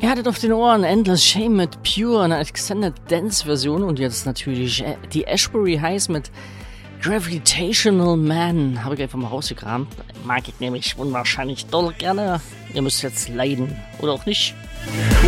Ihr hattet auf den Ohren Endless Shame mit Pure, eine Extended Dance Version und jetzt natürlich die Ashbury Highs mit Gravitational Man. Habe ich einfach mal rausgekramt. Mag ich nämlich unwahrscheinlich doll gerne. Ihr müsst jetzt leiden. Oder auch nicht.